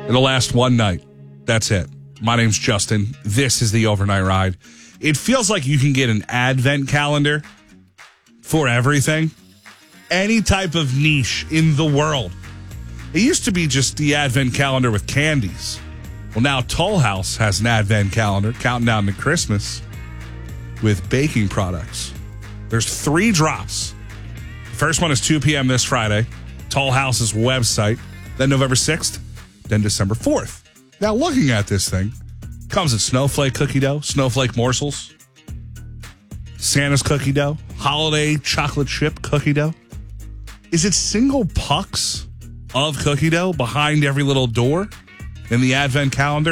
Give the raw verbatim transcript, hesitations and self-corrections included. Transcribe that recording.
It'll last one night. That's it. My name's Justin. This is the Overnight Ride. It feels like you can get an advent calendar for everything. Any type of niche in the world. It used to be just the advent calendar with candies. Well, now Toll House has an advent calendar counting down to Christmas with baking products. There's three drops. The first one is two p.m. this Friday. Toll House's website. Then November sixth. Then December fourth. Now, looking at this thing, comes in snowflake cookie dough, snowflake morsels, Santa's cookie dough, holiday chocolate chip cookie dough. Is it single pucks of cookie dough behind every little door in the advent calendar?